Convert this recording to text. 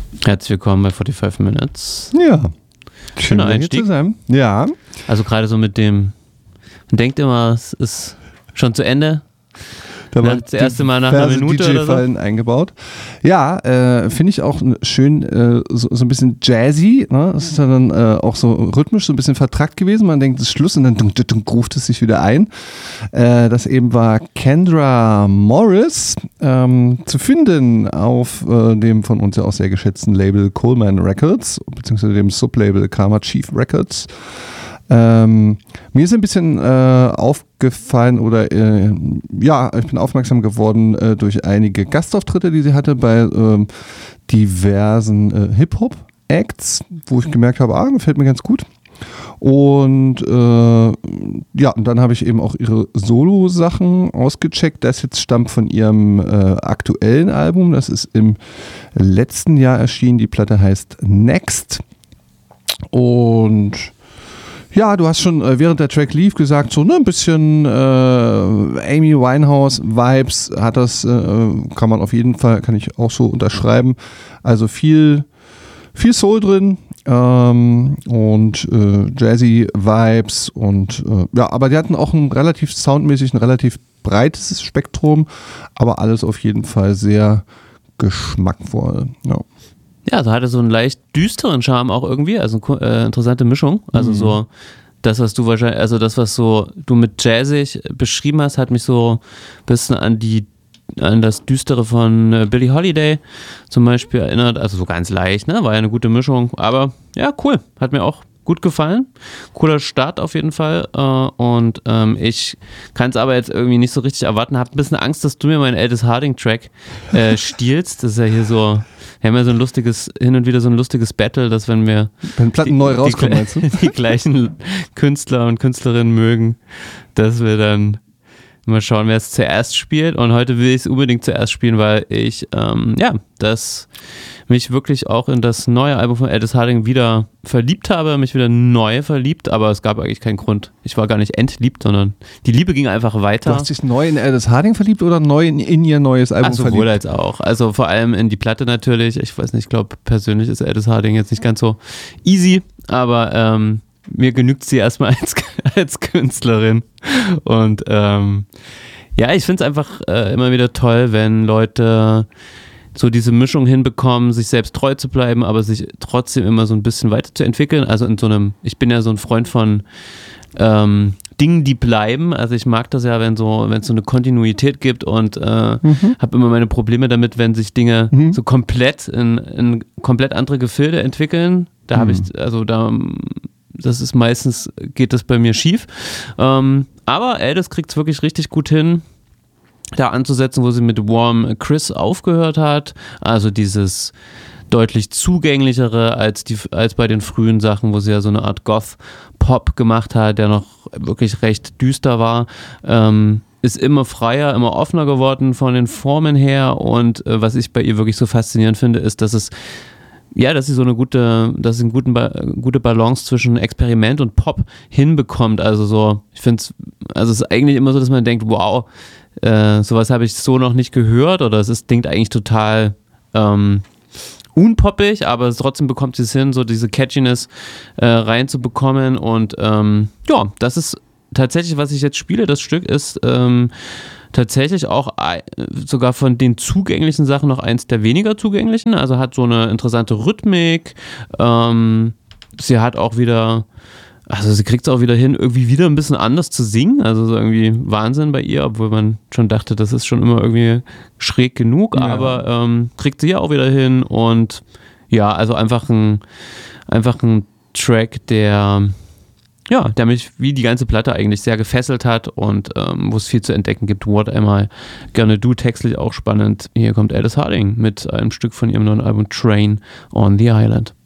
Herzlich willkommen bei 45 Minutes. Ja. Schöner Einstieg. Zu sein. Ja. Also gerade so mit dem, man denkt immer, es ist schon zu Ende. Da war das erste Mal nach einer Minute oder so. Eingebaut. Ja, finde ich auch schön, so ein bisschen jazzy. Ne? Das ist ja dann auch so rhythmisch so ein bisschen vertrackt gewesen. Man denkt, es ist Schluss und dann ruft es sich wieder ein. Das eben war Kendra Morris, zu finden auf dem von uns ja auch sehr geschätzten Label Coleman Records, beziehungsweise dem Sublabel Karma Chief Records. Mir ist ein bisschen aufgefallen oder ich bin aufmerksam geworden durch einige Gastauftritte, die sie hatte bei diversen Hip-Hop-Acts, wo ich gemerkt habe, gefällt mir ganz gut. Und und dann habe ich eben auch ihre Solo-Sachen ausgecheckt. Das jetzt stammt von ihrem aktuellen Album, das ist im letzten Jahr erschienen. Die Platte heißt Next. Und ja, du hast schon während der Track lief gesagt, so ein bisschen Amy Winehouse-Vibes hat das, kann man auf jeden Fall, kann ich auch so unterschreiben. Also viel Soul drin und Jazzy Vibes und aber die hatten auch ein relativ breites Spektrum, aber alles auf jeden Fall sehr geschmackvoll. Ja. Ja, also hatte so einen leicht düsteren Charme auch irgendwie, also eine interessante Mischung. Also so das, was du wahrscheinlich, also das, was so du mit jazzig beschrieben hast, hat mich so ein bisschen an das Düstere von Billie Holiday zum Beispiel erinnert. Also so ganz leicht, ne? War ja eine gute Mischung. Aber ja, cool. Hat mir auch gut gefallen. Cooler Start auf jeden Fall. Und ich kann es aber jetzt irgendwie nicht so richtig erwarten. Hab ein bisschen Angst, dass du mir meinen Aldous Harding-Track stiehlst. Das ist ja hier so. Wir haben ja so ein lustiges, hin und wieder so ein lustiges Battle, dass wenn Platten neu rauskommen, meinst du? Die gleichen Künstler und Künstlerinnen mögen, dass wir dann mal schauen, wer es zuerst spielt. Und heute will ich es unbedingt zuerst spielen, weil ich mich wirklich auch in das neue Album von Aldous Harding wieder verliebt habe, mich wieder neu verliebt, aber es gab eigentlich keinen Grund. Ich war gar nicht entliebt, sondern die Liebe ging einfach weiter. Du hast dich neu in Aldous Harding verliebt oder neu in ihr neues Album verliebt? Sowohl als auch. Also vor allem in die Platte natürlich. Ich weiß nicht, ich glaube persönlich ist Aldous Harding jetzt nicht ganz so easy, aber mir genügt sie erstmal als Künstlerin. Und ich finde es einfach immer wieder toll, wenn Leute so diese Mischung hinbekommen, sich selbst treu zu bleiben, aber sich trotzdem immer so ein bisschen weiterzuentwickeln. Also ich bin ja so ein Freund von Dingen, die bleiben. Also ich mag das ja, wenn es so eine Kontinuität gibt und habe immer meine Probleme damit, wenn sich Dinge so komplett in komplett andere Gefilde entwickeln. Da habe ich, das ist meistens, geht das bei mir schief. Aber Aldous kriegt es wirklich richtig gut hin, da anzusetzen, wo sie mit Warm Chris aufgehört hat. Also dieses deutlich zugänglichere als bei den frühen Sachen, wo sie ja so eine Art Goth-Pop gemacht hat, der noch wirklich recht düster war. Ist immer freier, immer offener geworden von den Formen her. Und was ich bei ihr wirklich so faszinierend finde, ist, dass sie eine gute Balance zwischen Experiment und Pop hinbekommt. Also so, ich finde es ist eigentlich immer so, dass man denkt, wow, sowas habe ich so noch nicht gehört oder es klingt eigentlich total unpoppig, aber trotzdem bekommt sie es hin, so diese Catchiness reinzubekommen und das ist tatsächlich, was ich jetzt spiele, das Stück ist tatsächlich auch sogar von den zugänglichen Sachen noch eins der weniger zugänglichen, also hat so eine interessante Rhythmik, sie hat auch wieder, also sie kriegt es auch wieder hin, irgendwie wieder ein bisschen anders zu singen, also so irgendwie Wahnsinn bei ihr, obwohl man schon dachte, das ist schon immer irgendwie schräg genug, aber kriegt sie ja auch wieder hin und ja, also einfach ein Track, der mich wie die ganze Platte eigentlich sehr gefesselt hat und wo es viel zu entdecken gibt. What Am I Gonna Do, textlich auch spannend. Hier kommt Aldous Harding mit einem Stück von ihrem neuen Album Train on the Island.